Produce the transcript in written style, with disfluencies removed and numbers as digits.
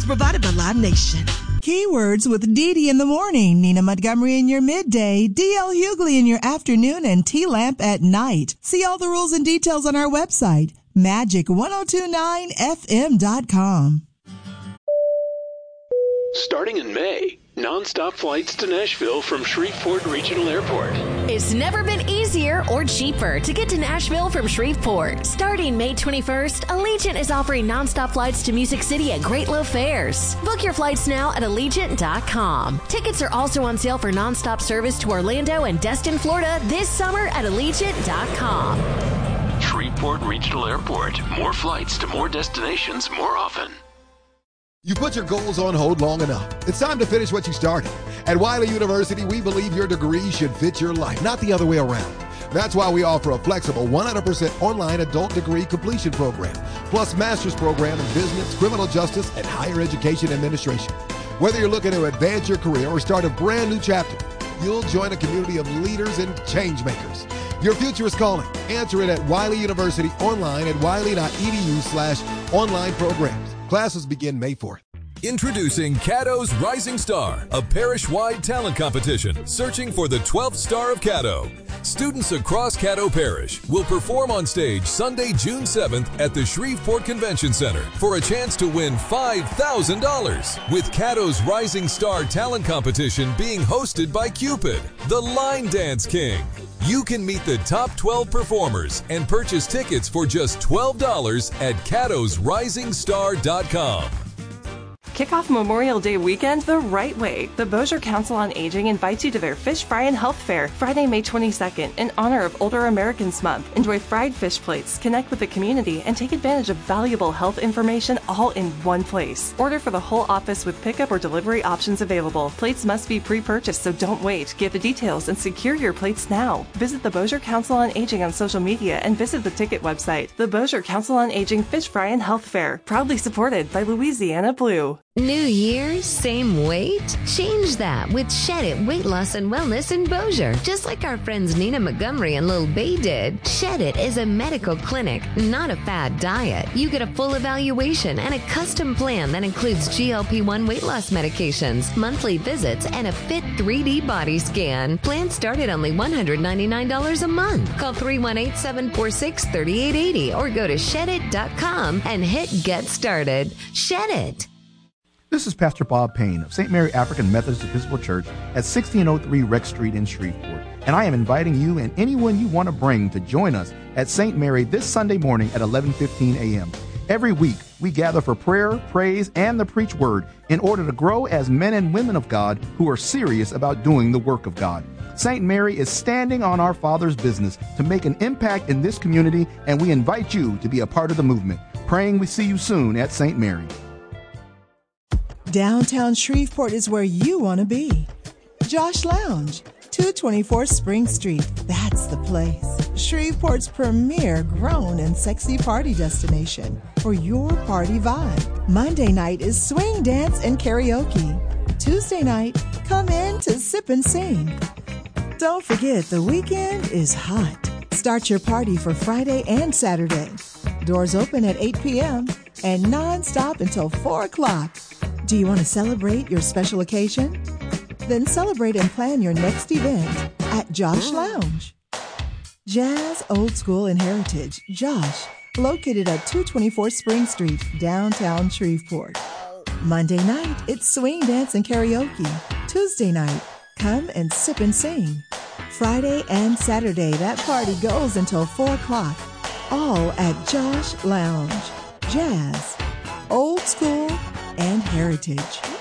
provided by Live Nation. Keywords with Dee Dee in the morning, Nina Montgomery in your midday, D.L. Hughley in your afternoon, and T-Lamp at night. See all the rules and details on our website, magic1029fm.com. Starting in May, nonstop flights to Nashville from Shreveport Regional Airport. It's never been easier or cheaper to get to Nashville from Shreveport. Starting May 21st, Allegiant is offering nonstop flights to Music City at great low fares. Book your flights now at Allegiant.com. Tickets are also on sale for nonstop service to Orlando and Destin, Florida this summer at Allegiant.com. Shreveport Regional Airport. More flights to more destinations more often. You put your goals on hold long enough. It's time to finish what you started. At Wiley University, we believe your degree should fit your life, not the other way around. That's why we offer a flexible 100% online adult degree completion program, plus master's program in business, criminal justice, and higher education administration. Whether you're looking to advance your career or start a brand new chapter, you'll join a community of leaders and change makers. Your future is calling. Answer it at Wiley University online at wiley.edu/online programs. Classes begin May 4th. Introducing Caddo's Rising Star, a parish-wide talent competition searching for the 12th star of Caddo. Students across Caddo Parish will perform on stage Sunday, June 7th at the Shreveport Convention Center for a chance to win $5,000. With Caddo's Rising Star talent competition being hosted by Cupid, the Line Dance King. You can meet the top 12 performers and purchase tickets for just $12 at caddosrisingstar.com. Kick off Memorial Day weekend the right way. The Bossier Council on Aging invites you to their Fish Fry and Health Fair, Friday, May 22nd, in honor of Older Americans Month. Enjoy fried fish plates, connect with the community, and take advantage of valuable health information all in one place. Order for the whole office with pickup or delivery options available. Plates must be pre-purchased, so don't wait. Get the details and secure your plates now. Visit the Bossier Council on Aging on social media and visit the ticket website. The Bossier Council on Aging Fish Fry and Health Fair, proudly supported by Louisiana Blue. New year, same weight? Change that with Shed It Weight Loss and Wellness in Bossier. Just like our friends Nina Montgomery and Lil Bay did, Shed It is a medical clinic, not a fad diet. You get a full evaluation and a custom plan that includes GLP-1 weight loss medications, monthly visits, and a fit 3D body scan. Plans start at only $199 a month. Call 318-746-3880 or go to shedit.com and hit Get Started. Shed It. This is Pastor Bob Payne of St. Mary African Methodist Episcopal Church at 1603 Rex Street in Shreveport. And I am inviting you and anyone you want to bring to join us at St. Mary this Sunday morning at 11:15 a.m. Every week, we gather for prayer, praise, and the preach word in order to grow as men and women of God who are serious about doing the work of God. St. Mary is standing on our Father's business to make an impact in this community, and we invite you to be a part of the movement. Praying we see you soon at St. Mary. Downtown Shreveport is where you want to be. Josh Lounge, 224 Spring Street. That's the place. Shreveport's premier grown and sexy party destination for your party vibe. Monday night is swing dance and karaoke. Tuesday night, come in to sip and sing. Don't forget, the weekend is hot. Start your party for Friday and Saturday. Doors open at 8 p.m. and non-stop until 4 o'clock. Do you want to celebrate your special occasion? Then celebrate and plan your next event at Josh Lounge. Jazz, Old School, and Heritage. Josh, located at 224 Spring Street, downtown Shreveport. Monday night, it's swing dance and karaoke. Tuesday night, come and sip and sing. Friday and Saturday, that party goes until 4 o'clock. All at Josh Lounge. Jazz, Old School, and Heritage.